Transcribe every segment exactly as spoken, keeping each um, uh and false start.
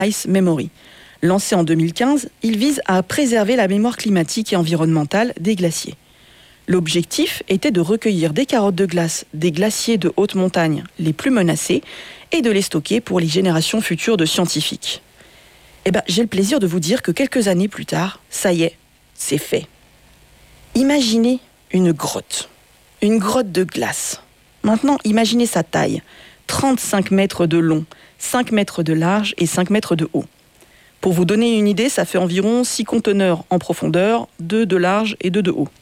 Ice Memory. Lancé en deux mille quinze, il vise à préserver la mémoire climatique et environnementale des glaciers. L'objectif était de recueillir des carottes de glace des glaciers de haute montagne les plus menacés et de les stocker pour les générations futures de scientifiques. Eh ben, j'ai le plaisir de vous dire que quelques années plus tard, ça y est, c'est fait. Imaginez une grotte, une grotte de glace. Maintenant, imaginez sa taille, trente-cinq mètres de long, cinq mètres de large et cinq mètres de haut. Pour vous donner une idée, ça fait environ six conteneurs en profondeur, deux de large et deux de haut.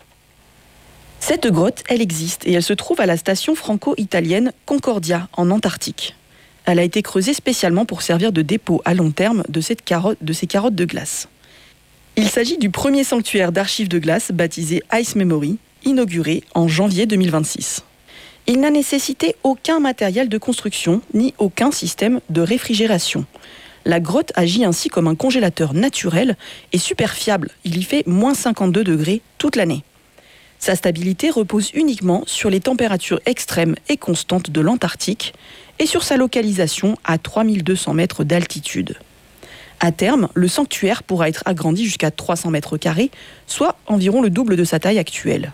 Cette grotte, elle existe et elle se trouve à la station franco-italienne Concordia, en Antarctique. Elle a été creusée spécialement pour servir de dépôt à long terme de, cette carotte, de ces carottes de glace. Il s'agit du premier sanctuaire d'archives de glace baptisé Ice Memory, inauguré en janvier deux mille vingt-six. Il n'a nécessité aucun matériel de construction ni aucun système de réfrigération. La grotte agit ainsi comme un congélateur naturel et super fiable. Il y fait moins cinquante-deux degrés toute l'année. Sa stabilité repose uniquement sur les températures extrêmes et constantes de l'Antarctique et sur sa localisation à trois mille deux cents mètres d'altitude. À terme, le sanctuaire pourra être agrandi jusqu'à trois cents mètres carrés, soit environ le double de sa taille actuelle.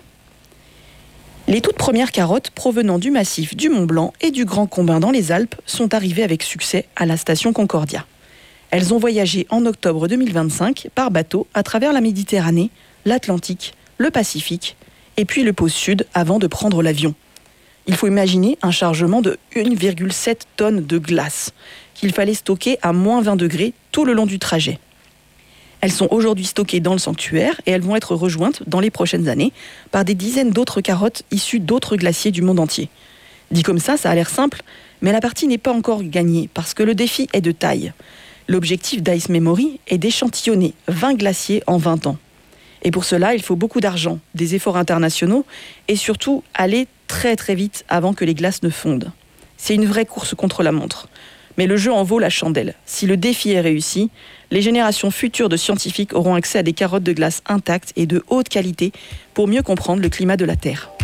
Les toutes premières carottes provenant du massif du Mont Blanc et du Grand Combin dans les Alpes sont arrivées avec succès à la station Concordia. Elles ont voyagé en octobre deux mille vingt-cinq par bateau à travers la Méditerranée, l'Atlantique, le Pacifique et puis le pôle Sud avant de prendre l'avion. Il faut imaginer un chargement de une virgule sept tonnes de glace qu'il fallait stocker à moins vingt degrés tout le long du trajet. Elles sont aujourd'hui stockées dans le sanctuaire et elles vont être rejointes dans les prochaines années par des dizaines d'autres carottes issues d'autres glaciers du monde entier. Dit comme ça, ça a l'air simple, mais la partie n'est pas encore gagnée parce que le défi est de taille. L'objectif d'Ice Memory est d'échantillonner vingt glaciers en vingt ans. Et pour cela, il faut beaucoup d'argent, des efforts internationaux et surtout aller très très vite avant que les glaces ne fondent. C'est une vraie course contre la montre. Mais le jeu en vaut la chandelle. Si le défi est réussi, les générations futures de scientifiques auront accès à des carottes de glace intactes et de haute qualité pour mieux comprendre le climat de la Terre.